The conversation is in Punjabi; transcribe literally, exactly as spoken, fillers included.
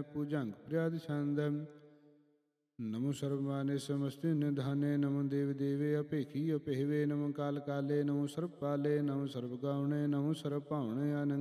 ਪੂਜੰਗ ਪ੍ਰਿਆਦ ਛੰਦ। ਨਮੋ ਸਰਬਮਾਨੇ ਸਮਸਤਿ ਨਿਧਾਨੇ ਨਮੋ ਦੇਵ ਦੇਵੇ ਅਭੇਖੀ ਅਭੇਵੇ ਨਮੋ ਕਾਲ ਕਾਲੇ ਨਮੋ ਸਰਬ ਪਾਲੇ ਨਮੋ ਸਰਬ ਗਾਉਣੇ ਨਮੋ ਸਰਬ ਭਾਵਣੇ ਆਨੰਦ